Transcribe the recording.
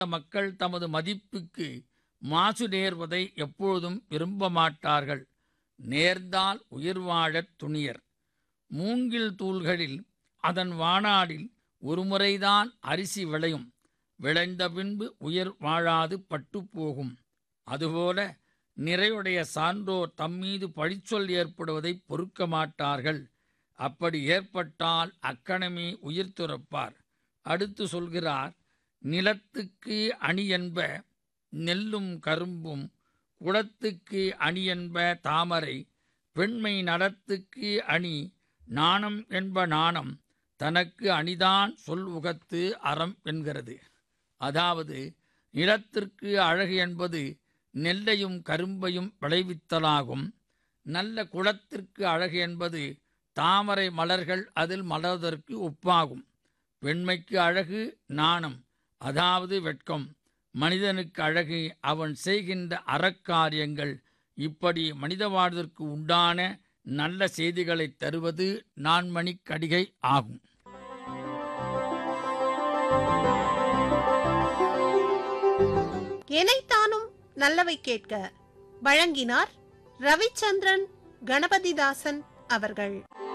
மக்கள் தமது மதிப்புக்கு மாசு நேர்வதை எப்பொழுதும் விரும்ப மாட்டார்கள். நேர்ந்தால் உயிர் வாழத் துணியர். மூங்கில் தூள்களில் அதன் வானாடில் ஒருமுறைதான் அரிசி விளையும். விளைந்த பின்பு உயிர் வாழாது பட்டுப்போகும். அதுபோல நிறையுடைய சான்றோர் தம்மீது பழிச்சொல் ஏற்படுவதை பொறுக்க மாட்டார்கள். அப்படி ஏற்பட்டால் அக்கணமே உயிர் துறப்பார். அடுத்து சொல்கிறார், நிலத்துக்கு அணி என்ப நெல்லும் கரும்பும், குளத்துக்கு அணி என்ப தாமரை, பெண்மை நடத்துக்கு அணி நாணம் என்ப நாணம், தனக்கு அணிதான் சொல் உகத்து அறம் என்கிறது. அதாவது நிலத்திற்கு அழகு என்பது நெல்லையும் கரும்பையும் விளைவித்தலாகும். நல்ல குளத்திற்கு அழகு என்பது தாமரை மலர்கள் அதில் மலர்வதற்கு ஒப்பாகும். பெண்மைக்கு அழகு நாணம், அதாவது வெட்கம். மனிதனுக்கு அழகு அவன் செய்கின்ற அறக்காரியங்கள். இப்படி மனித வாழ்விற்கு உண்டான நல்ல செய்திகளை தருவது நான்மணிக் கடிகை ஆகும். எனைத்தானும் நல்லவை கேட்க வழங்கினார் ரவிச்சந்திரன் கணபதிதாசன் அவர்கள்.